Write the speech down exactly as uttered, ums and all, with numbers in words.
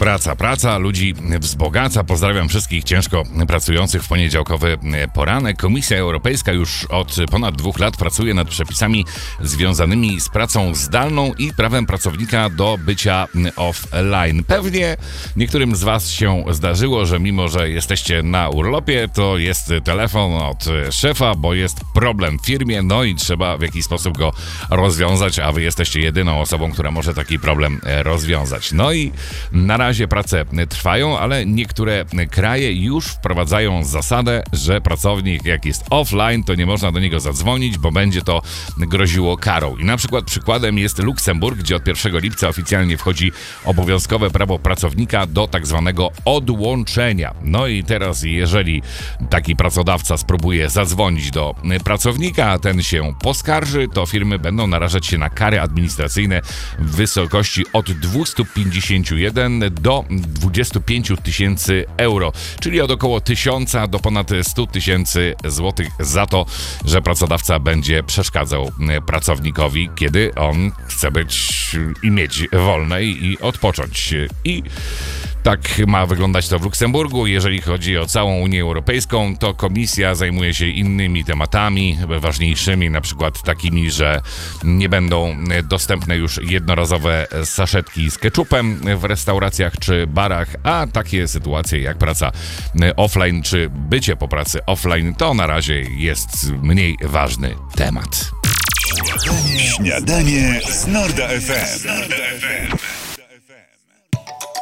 Praca, praca ludzi wzbogaca. Pozdrawiam wszystkich ciężko pracujących w poniedziałkowy poranek. Komisja Europejska już od ponad dwóch lat pracuje nad przepisami związanymi z pracą zdalną i prawem pracownika do bycia offline. Pewnie niektórym z was się zdarzyło, że mimo, że jesteście na urlopie, to jest telefon od szefa, bo jest problem w firmie, no i trzeba w jakiś sposób go rozwiązać, a wy jesteście jedyną osobą, która może taki problem rozwiązać. No i na razie prace trwają, ale niektóre kraje już wprowadzają zasadę, że pracownik jak jest offline, to nie można do niego zadzwonić, bo będzie to groziło karą. I na przykład przykładem jest Luksemburg, gdzie od pierwszego lipca oficjalnie wchodzi obowiązkowe prawo pracownika do tak zwanego odłączenia. No i teraz jeżeli taki pracodawca spróbuje zadzwonić do pracownika, a ten się poskarży, to firmy będą narażać się na kary administracyjne w wysokości od dwieście pięćdziesiąt jeden do dwudziestu pięciu tysięcy euro, czyli od około tysiąca do ponad stu tysięcy złotych za to, że pracodawca będzie przeszkadzał pracownikowi, kiedy on chce być i mieć wolne i odpocząć. I tak ma wyglądać to w Luksemburgu. Jeżeli chodzi o całą Unię Europejską, to komisja zajmuje się innymi tematami, ważniejszymi, na przykład takimi, że nie będą dostępne już jednorazowe saszetki z ketchupem w restauracjach czy barach, a takie sytuacje jak praca offline czy bycie po pracy offline to na razie jest mniej ważny temat. Śniadanie z Norda F M.